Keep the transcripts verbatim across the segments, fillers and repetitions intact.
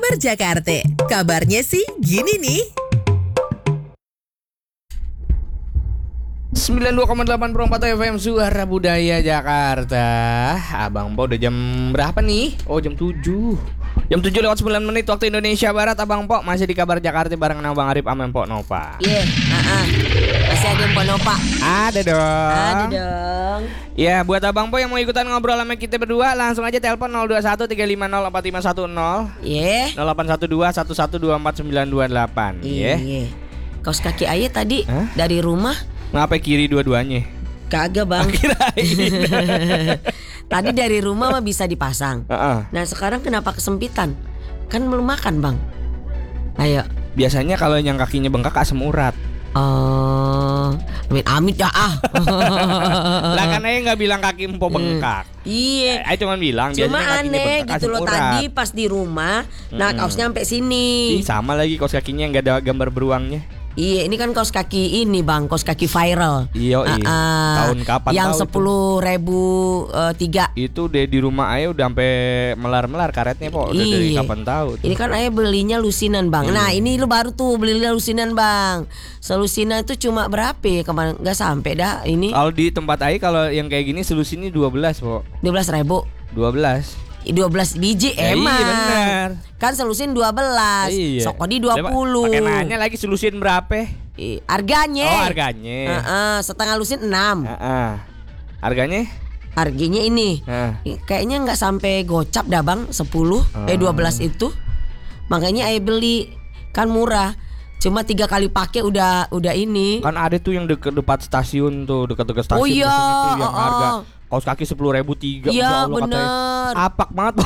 Kabar Jakarta. Kabarnya sih gini nih. sembilan puluh dua koma delapan Pro empat F M Suara Budaya Jakarta. Abang Po udah jam berapa nih? Oh jam tujuh. Jam tujuh lewat sembilan menit waktu Indonesia Barat. Abang Po masih di Kabar Jakarta bareng Bang Arif sama Mpok Nova. Iya, yeah, uh-uh. Masih ada Mpok Nova. Ada dong. Ada dong. Ya buat Abang Po yang mau ikutan ngobrol sama kita berdua, langsung aja telepon nol dua satu tiga lima nol empat lima satu nol. Iya. nol delapan satu dua satu satu dua empat sembilan dua delapan. Iya. Iya. Kaos kaki Aye tadi Hah? dari rumah. Ngapa kiri dua-duanya? Kagak bang. Kirain. Tadi dari rumah mah bisa dipasang. Uh-uh. Nah sekarang kenapa kesempitan? Kan belum makan bang. Ayo. Biasanya kalau yang kakinya bengkak asam urat. Oh, amit amit dah ah. Lah kan Ayah nggak bilang kaki empo bengkak. Iya. Ayah cuma bilang Cuma biasanya kakinya aneh bengkak gitu asam loh urat. tadi pas di rumah. Nah Mm-mm. kaosnya sampai sini. Ih, sama lagi kaos kakinya nggak ada gambar beruangnya. Iya, ini kan kaos kaki ini bang, kaos kaki viral. Iya, iya. Uh-uh. Tahun kapan yang tahu sepuluh ribu uh, tiga. Itu deh di rumah Ayah udah sampai melar-melar karetnya po. Udah dari Iya. kapan tahu tuh. Ini kan ayah belinya lusinan bang. Iya. Nah ini lu baru tuh belinya lusinan bang. Selusinan itu cuma berapa ya kemarin? Gak sampai dah ini. Kalau di tempat Ayah kalau yang kayak gini selusinnya dua belas po. Dua belas ribu. dua belas. Dua belas biji Ya, emang. iya bener. Kan selusin dua belas. Iya. Sokodi dua puluh. Pakai nanya lagi selusin berapa? Ih, harganya. Oh harganya. Uh-uh, setengah lusin enam. Heeh. Harganya? Harganya ini. Nah. Kayaknya nggak sampai gocap dah bang. Sepuluh eh dua belas itu. Makanya ayah beli. Kan murah. Cuma tiga kali pakai udah udah ini. Kan ada tuh yang deket dekat stasiun tuh, dekat-dekat stasiun. Oh iya, biasanya tuh yang oh, harga oh. kaos kaki sepuluh ribu tiga. Iya bener. Apak banget.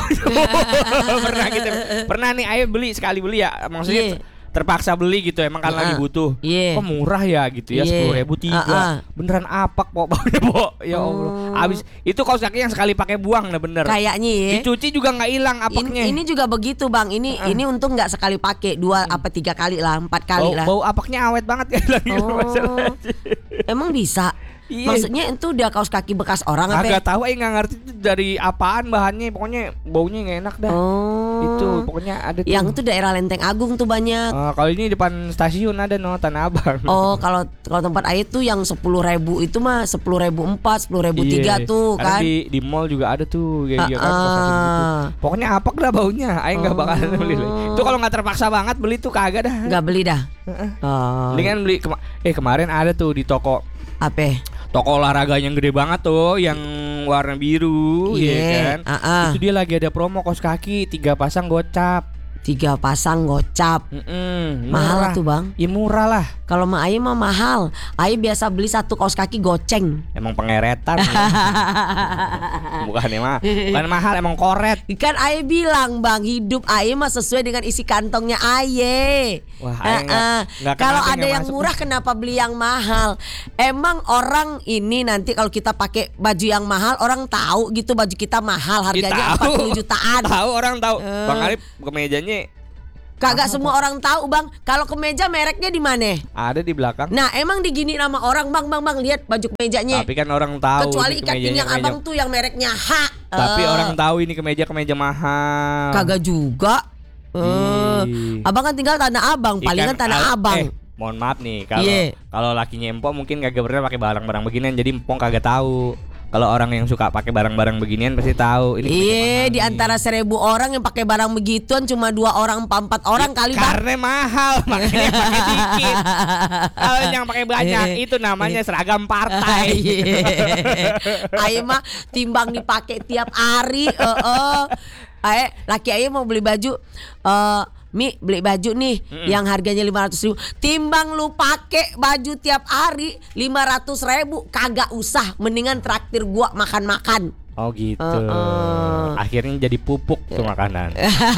Pernah gitu. Pernah nih Ayah beli sekali beli ya. Maksudnya Iya. terpaksa beli gitu emang kan Uh-uh. lagi butuh. Iya. Kok murah ya gitu ya, Iya. sepuluh ribu tiga. Uh-uh. Beneran apak po baunya po. Ya Allah. Oh. Abis itu kaos kaki yang sekali pakai buang nah bener. Kayaknya ya. Dicuci juga nggak hilang apaknya. Ini, ini juga begitu bang. Ini Uh-uh. ini untung nggak sekali pakai dua apa tiga kali lah, empat kali bau, lah. bau apaknya awet banget ya lagi Oh. masalahnya. Emang bisa? Iya. Maksudnya itu udah kaos kaki bekas orang apa? Agak tahu, eh nggak ngerti itu dari apaan bahannya, pokoknya baunya nggak enak dah. Oh. Itu pokoknya ada tuh. Yang itu daerah Lenteng Agung tuh banyak. Eh, kalau ini depan stasiun ada no Tanah Abang. Oh, kalau kalau tempat ayah tuh yang sepuluh ribu itu mah sepuluh ribu empat, sepuluh ribu tiga Iya. tuh Ada kan. di di mall juga ada tuh kayak gitu kan. Ah, kaos kaki ah. gitu. Pokoknya apak dah baunya. Ayo nggak Oh. bakalan beli. Itu kalau nggak terpaksa banget beli tuh kagak dah. Nggak beli dah. Oh. Mendingan beli kema- eh kemarin ada tuh di toko Apa? toko olahraga yang gede banget tuh yang warna biru Iya, ya kan. ah-ah. Itu dia lagi ada promo kaos kaki tiga pasang gocap. Tiga pasang gocap. Mm-mm, Mahal murah. tuh bang. Ya murah lah. Kalau mah ayah mah mahal. Ayah biasa beli satu kaos kaki goceng. Emang pengeretan ya. Bukan emang bukan mahal, emang koret. Kan ayah bilang bang, hidup ayah mah sesuai dengan isi kantongnya ayah. Wah, ayah nggak- Eh-eh. nggak kena Kalau apa ada nggak yang masuk. murah kenapa beli yang mahal? Emang orang ini nanti kalau kita pakai baju yang mahal, orang tahu gitu baju kita mahal, harganya Ya, empat puluh jutaan. Tahu orang tahu. Eh. Bang Arif kemejanya Kagak semua orang tahu bang. Kalau kemeja mereknya di mana? ada di belakang. Nah emang digini nama orang bang bang bang lihat baju kemejanya. Tapi kan orang tahu. Kecuali ini ikat kemejanya pinggang kemeja- abang tuh yang mereknya H. Tapi Eh, orang tahu ini kemeja kemeja mahal. kagak juga. Eh, Ih. abang kan tinggal Tanah Abang, palingan Ikan Tanah al- Abang. Eh, mohon maaf nih kalau Iya. kalau lakinya empok mungkin kagak pernah pakai barang-barang beginian jadi empok kagak tahu. Kalau orang yang suka pakai barang-barang beginian pasti tahu ini. kemeja Iya, mahal di nih. antara seribu orang yang pakai barang begituan cuma dua orang, empat empat orang kali bang. Karena mahal makanya pakai dikit. Kalau yang pakai banyak Iya. itu namanya seragam partai. Ayo mah timbang dipakai tiap hari. Heeh. Ayo, laki ayo mau beli baju. Eh, Mi beli baju nih Mm-mm. yang harganya lima ratus ribu. Timbang lu pakai baju tiap hari lima ratus ribu, kagak usah, mendingan traktir gua makan-makan. Oh gitu. Uh-uh. Akhirnya jadi pupuk tuh makanan.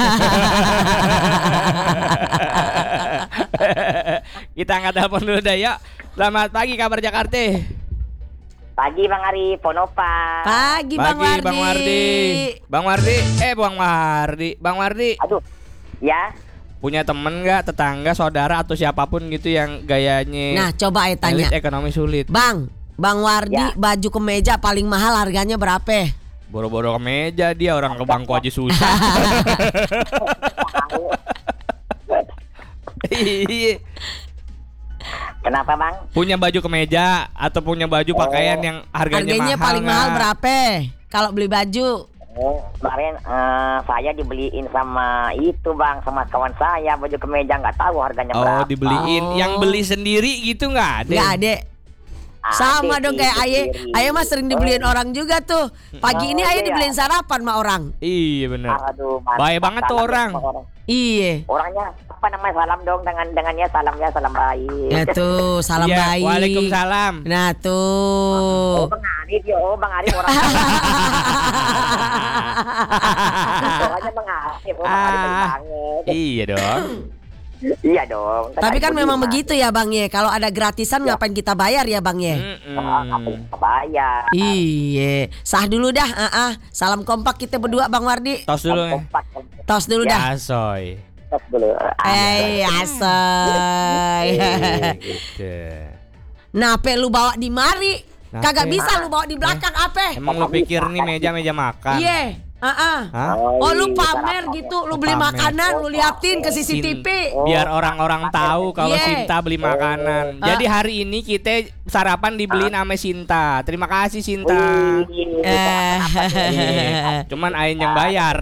Kita angkat telepon dulu dah yuk. Selamat pagi Kabar Jakarta. Pagi Bang Arif, Ponova. Pagi Bang Pagi Wardi. Bang Wardi. Bang Wardi, eh Bang Wardi, Bang Wardi. Aduh, ya. Punya temen nggak, tetangga, saudara atau siapapun gitu yang gayanya Nah, coba ayo tanya. elit ekonomi sulit? Bang, Bang Wardi Ya. baju kemeja paling mahal harganya berapa? Boro-boro ke meja dia, orang ke bangku aja susah. Iya. Kenapa bang? Punya baju kemeja atau punya baju pakaian yang harganya, Harganya mahal paling mahal nggak? berapa? Kalau beli baju? Oh, kemarin eh, saya dibeliin sama itu bang, sama kawan saya baju kemeja nggak tahu harganya Oh, berapa. dibeliin. Oh. Yang beli sendiri gitu nggak ada? Nggak ada. Sama Ada dong sih, kayak Aye. sendiri. Aye mah sering dibeliin Oh. orang juga tuh. Pagi Oh, ini Aye iya. dibeliin sarapan sama orang. Iya bener. Aduh, mantap. Baik banget tuh Salam orang. sama orang. Iya. Orangnya apa namanya, salam dong dengan dengannya, salam ya, salam baik. Ya tuh, salam Iya, baik. Waalaikumsalam. Nah Oh, tuh. Bang Arif ya, oh Bang Arif orang. Orangnya Bang Arif, oh Bang Arif baik Ah. banget. Iya dong. Iya dong. Tapi kan memang Gimana? begitu ya Bang Ye. Kalau ada gratisan ngapain kita bayar ya Bang Ye? Ah, aku Mm-mm. bayar. Iya. Sah dulu dah. ah ah. Salam kompak kita berdua Bang Wardi. Tos dulu nih. Kompak, Tos dulu dah. Ya, soy. kompak dulu. Eh, asoy. Gitu. Nah, apa lu bawa di mari? Nah, Kagak apa? bisa lu bawa di belakang apa? Emang lu pikir nih meja-meja makan? Iya. Heeh. Hah? Oh, lu iya, pamer cara- gitu, lu beli Pamer. makanan, lu liatin ke C C T V. Sin- Biar orang-orang tahu kalau Iya. Sinta beli makanan. Jadi hari ini kita sarapan dibeliin sama Sinta. Terima kasih Sinta. Wih, Eh. Iya. Cuman Ain yang bayar.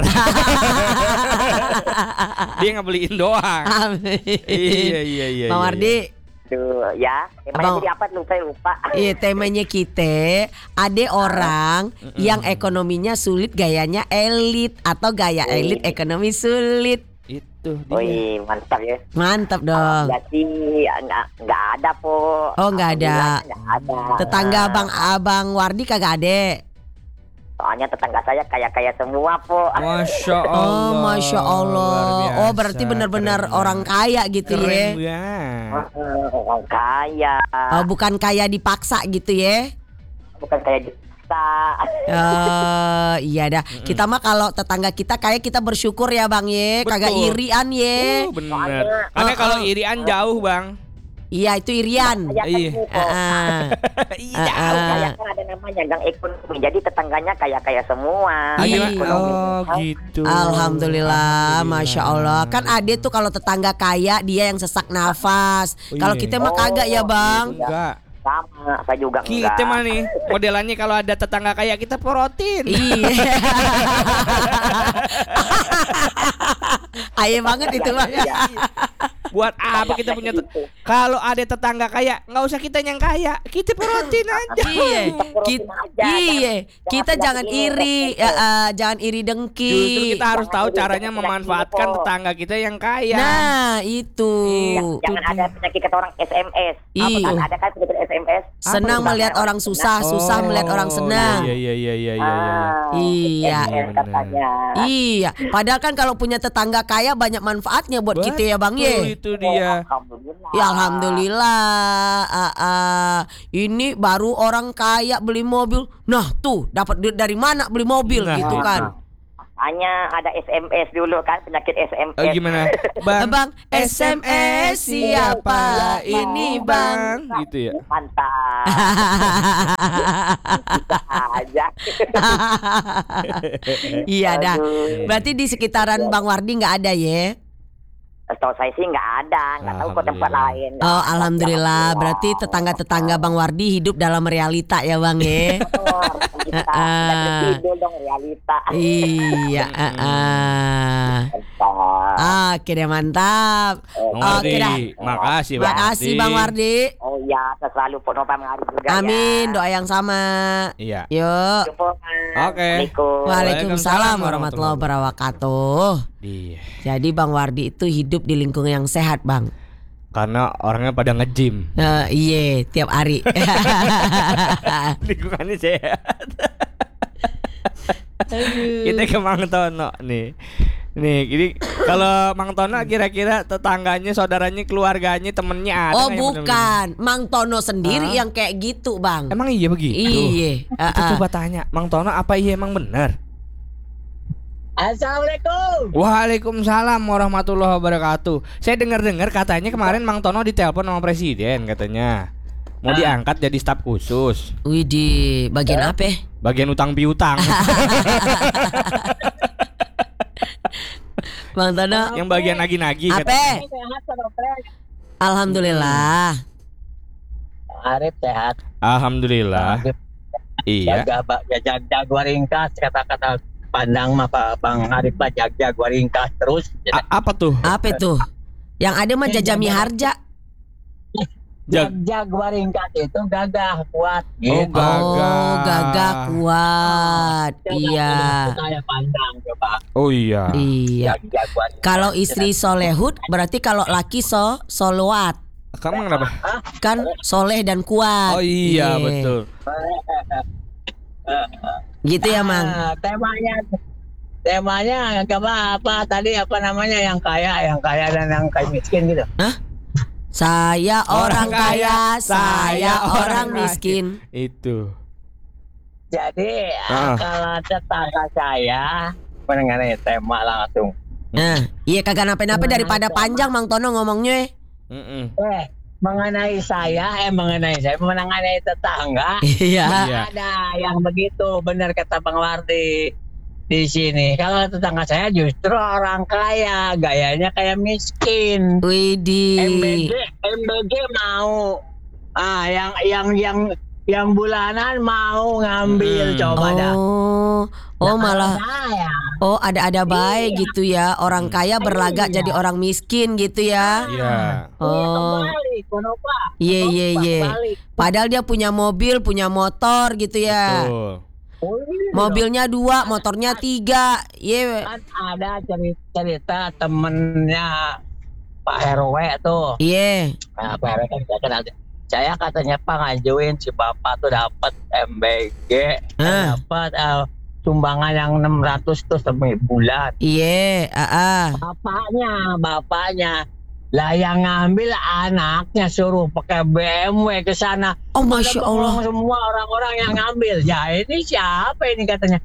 Dia ngebeliin doang. Amin. Iya iya iya. Bang iya, Wardi, Tuh, ya. Emangnya Abang- jadi apa lupa lupa. iya temanya kita ada orang yang ekonominya sulit gayanya elit atau gaya elit ekonomi sulit. Itu dia. Wih, mantap ya. Mantap dong. Berarti nggak nggak ada po. Oh, nggak ada. Alhamdulillah, nggak ada. Tetangga Bang Abang Wardi kagak ada. Soalnya tetangga saya kaya-kaya semua po. Masya Allah. Oh, masya Allah. Luar Oh, biasa. berarti benar-benar Keren orang banget. kaya gitu Keren ya. banget. Eh, Orang kaya. Oh, bukan kaya dipaksa gitu ya. Bukan kayak kita. Eh, iya dah. Kita mah kalau tetangga kita kayak kita bersyukur ya Bang ye, kagak Betul. irian ye. Oh, bener. Soalnya- Karena Oh, kalau oh. irian jauh bang. Iya, itu irian. Kaya kan Iya. itu, po. Ah, Iya ah, jauh. ah. Kaya kan ada namanya gang ekonomi. Jadi tetangganya kaya-kaya semua. Iya. Oh gitu. Alhamdulillah, masya Allah. Kan ada tuh kalau tetangga kaya dia yang sesak nafas. Oh, Kalau iya. kita mah kagak ya Bang. Enggak. Sama, saya juga Kita enggak. mah nih modelannya kalau ada tetangga kaya kita protein. Iya. Ayo banget itu Bang. Buat apa kita punya te- kalau ada tetangga kaya nggak usah kita yang kaya, kita protein aja. Iya, kita, iya, kita jangan iri, ya, eh, jangan iri dengki. Justru kita harus tahu caranya memanfaatkan tetangga kita yang kaya. Nah, itu. Jangan, jangan ada penyakit kata orang S M S. Apa Iya. kan ada kan penyakit S M S? Senang Apa? melihat orang susah, susah melihat orang senang. Iya iya iya iya iya. iya. Ah, Iya. S M S katanya. Iya, padahal kan kalau punya tetangga kaya banyak manfaatnya buat kita ya Bang Betul, Ye. itu dia. Alhamdulillah. Ya alhamdulillah. Ah, ah. Ini baru orang kaya beli mobil. Nah tuh dapat duit dari mana beli mobil Nah, gitu kan? Hanya ada S M S dulu kan, penyakit S M S. Oh, gimana? Bang, S M S siapa ini Bang? Gitu ya. Mantap. Aja. Iya dah. Aduh. Berarti di sekitaran Bang Wardi nggak ada ya? Setahu saya sih nggak ada, nggak tahu kok tempat lain. Oh alhamdulillah. Berarti tetangga-tetangga Bang Wardi hidup dalam realita ya Bang ya? Kita Ah. kita tidur dong realita. Iya. ah, ah. Mantap. Oke deh mantap. Bang Oke Wardi, dah. makasih Bang Makasih Wardi. Bang Wardi. Oh ya, saya selalu Pok Nova mengalir juga Amin. ya. Doa yang sama. Iya. Yuk. Jumpa. Oke. Assalamualaikum. Waalaikumsalam warahmatullahi wabarakatuh. Iya. Jadi Bang Wardi itu hidup di lingkungan yang sehat Bang. Karena orangnya pada nge-gym. Eh, iya tiap hari. Lingkungannya sehat. Kita ke Mang Tono nih. Nih, ini kalau Mang Tono kira-kira tetangganya, saudaranya, keluarganya, temennya ada Oh nggak yang bener-bener? bukan, Mang Tono sendiri Hah? yang kayak gitu Bang. Emang iya begitu? Iya. Kita ah, ah. coba tanya, Mang Tono apa iya emang benar? Assalamualaikum. Waalaikumsalam warahmatullahi wabarakatuh. Saya dengar-dengar katanya kemarin Mang Tono ditelepon sama presiden katanya. Mau diangkat jadi staf khusus. Wih di bagian apa? Bagian utang piutang. Bang Tono. Yang bagian nagi-nagi Apa? katanya. Sehat kan, Oprek? Alhamdulillah. Arif sehat. Alhamdulillah. Iya. Jaga Pak, ya jaga gua ringkas kata-kata pandang mah Pak Bang Arif Pak, jaga gua ringkas terus. A- apa tuh? Apa tuh? Yang ada mah Jajami Harja. Jag- Jaga gua ringkas itu gagah kuat. Oh, Gitu. gagah. Oh, gagah kuat. Iya. Saya pandang coba. Oh iya. Iya. Jaga gua ringkas. Kalau istri solehud berarti kalau laki so solewat. Kamu kenapa? Kan soleh dan kuat. Oh iya, Iya. betul. Gitu ya, Mang. Ah, temanya temanya nggak apa-apa tadi apa namanya yang kaya, yang kaya dan yang kayak miskin gitu. Saya orang kaya, saya orang kaya. miskin. Itu. Jadi Ah. kalau tetangga saya mengenai tema langsung. Nah, iya kagak nape-nape daripada panjang Mang Tono ngomongnya. Mm-mm. Eh, mengenai saya, eh mengenai saya, mengenai tetangga, Iya. Iya. ada yang begitu, benar kata Bang Wardi di sini. Kalau tetangga saya justru orang kaya, gayanya kayak miskin. M B Widih. G, M B G mau, ah yang yang yang yang bulanan mau ngambil Hmm. coba dah. Oh, oh Nah, malah, saya. oh ada-ada baik gitu ya. Orang kaya berlagak jadi orang miskin gitu ya. Iya. Oh, Kebalik, kenapa? iya iya iya. Balik. Padahal dia punya mobil, punya motor gitu ya. Betul. Oh, iya. Mobilnya dua, motornya tiga. Iya, Kan ada cerita, cerita temennya Pak R W tuh. iya. Nah, Pak R W kan saya kenal. Saya katanya Pak ngajuin si bapak tuh dapat M B G, Ah. dapat eh, sumbangan yang enam ratus tuh setiap bulan. Iya, ah, ah. Bapaknya, bapaknya lah yang ngambil anaknya suruh pakai B M W ke sana. Oh masya Pada Allah. bengong semua orang-orang yang ngambil. Ya ini siapa ini katanya?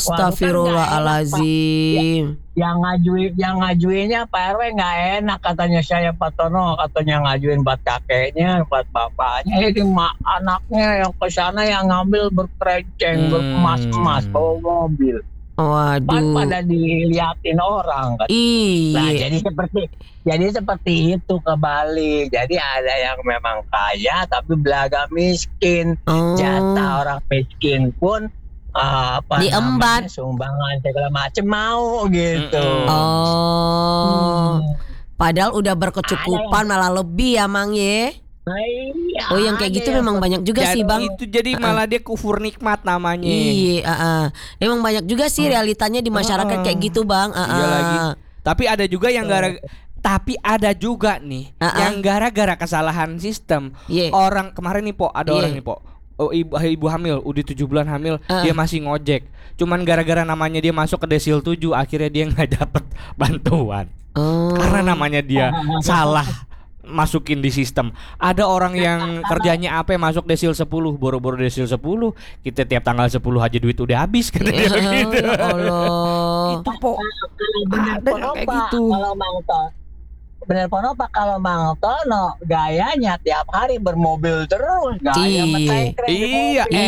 Astagfirullahalazim. Yang ngajuin, yang ngajuinnya Pak R W nggak enak katanya saya Pak Tono, katanya ngajuin buat kakeknya, buat bapaknya. Ini mak anaknya yang ke sana yang ngambil berkerenceng, Hmm. berkemas-emas, bawa mobil. Pan Waduh. pada diliatin orang kan. Nah, Iya. jadi seperti jadi seperti itu kebalik. Jadi ada yang memang kaya tapi belaga miskin. Oh. Jatah orang miskin pun uh, apa Diembat. namanya, sumbangan segala macam mau gitu. Mm-mm. Oh. Hmm. Padahal udah berkecukupan malah lebih ya Mang ye. Nah, iya, Oh yang kayak ada gitu yang memang banyak juga Jadi sih Bang. itu jadi malah dia kufur nikmat namanya. Iya, ah, ah. Emang banyak juga sih realitanya di masyarakat Ah. kayak gitu Bang. Ah, Iya ah. lagi. Tapi ada juga yang gara tapi ada juga nih Ah, ah. yang gara-gara kesalahan sistem. Iya. Orang kemarin nih Po, ada Iya. orang nih Po. Oh, ibu, ibu hamil, udah tujuh bulan hamil, Ah. dia masih ngojek. Cuman gara-gara namanya dia masuk ke desil tujuh, akhirnya dia nggak dapet bantuan. Oh. Karena namanya dia salah masukin di sistem. Ada orang yang kerjanya apa masuk desil sepuluh, boro-boro desil sepuluh, kita tiap tanggal sepuluh aja duit udah habis kata dia begitu. Ya Allah. Itu Po. bener Ada yang kayak Ponopa, gitu. Kalau Bang Tono, bener Ponopa kalau Bang Tono gayanya tiap hari bermobil terus, gaya Iya. metengkreng di Iya, mobil.